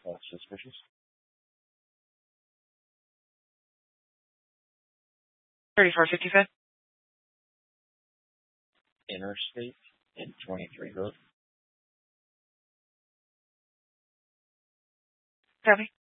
That's suspicious. $34.55. Interstate in 23 Road. Copy.